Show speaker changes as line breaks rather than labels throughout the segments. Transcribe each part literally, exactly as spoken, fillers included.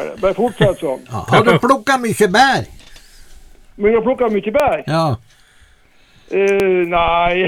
gjør det. Bare fortsett sånn.
Ja, har du plukket mye bær?
Men jeg har plukket mye bær?
Ja.
Uh, nei.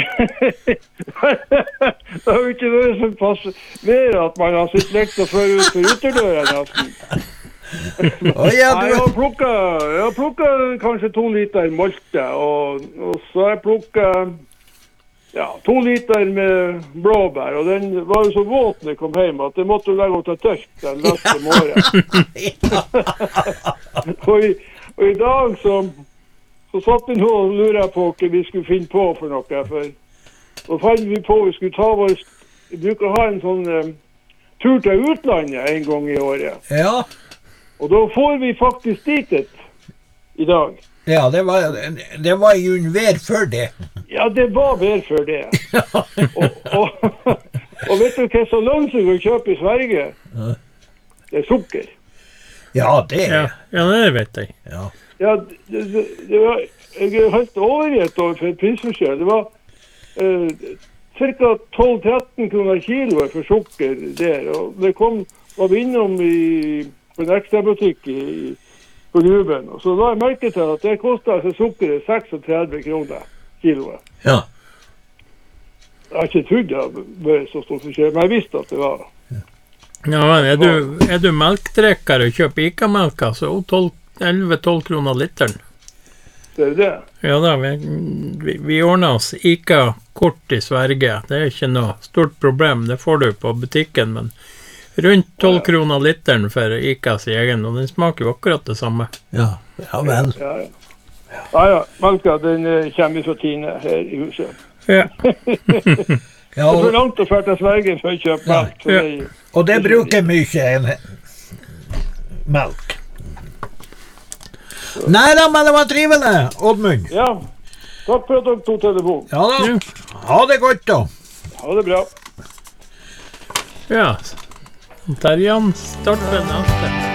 Det har jo ikke vært så pass mer at man har sitt lekt og før ut for uterdøra nesten.
Oh, ja, du...
Jeg har plukket, jeg har plukket kanskje to liter molte, og, og så har jeg plukket ja, to liter med blåbær, og den var jo så våt når jeg kom hjem at jeg måtte legge opp til tørk den neste morgen. og, i, og i dag så Så satt vi nå og lurer på hva vi skulle finne på for noe, for så fant vi på vi skulle ta vår, vi bruker å ha en sånn um, tur til utlandet en gang i året.
Ja.
Og da får vi faktisk dit et i dag.
Ja, det var, det var jo en vær før det.
Ja, det var vær før det. og, og, og vet du hva så lønnsomt å kjøpe i Sverige? Ja. Det er sukker.
Ja, det er.
Ja, ja det vet jeg.
Ja.
Ja, det, det, det var, jeg er helt overgitt over for prisforskjell. Det var eh, cirka tolv til tretten kroner kilo for sukker der, og det kom, var vi innom i, på en ekstra butikk i, på Ruben, og så la jeg merke til at det kostet altså sukkeret seksogtredve kroner kiloet.
Ja.
Jeg har ikke trodd det var så stort forskjell, men jeg visste at det var.
Ja, men er du, er du melkdrekker og kjøper Ica-melka, så elleve til tolv kroner literen.
Det er det?
Ja da, vi, vi, vi ordner oss Ica-kort i Sverige. Det er ikke noe stort problem, det får du på butikken, men rundt tolv ja. kroner literen for Icas egen, og den smaker jo akkurat det samme.
Ja, ja vel.
Ja, ja. Ja, ja, melka, den kommer fra Tine her i huset.
Ja.
Ja, og... Det er for langt å fære til Sverige for å kjøpe melk.
Ja. Ja. Og det bruker mye en melk. Nei da, men det var trivelig, Oddmund.
Ja, takk for at dere tog telefon.
Ja da, ha det godt da.
Ha det bra.
Ja, Terjan starter neste.